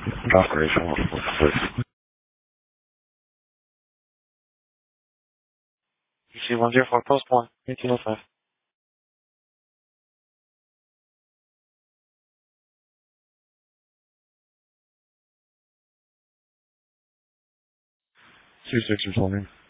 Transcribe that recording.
Operation. UC-104 Post 1, 1805. Two six returning.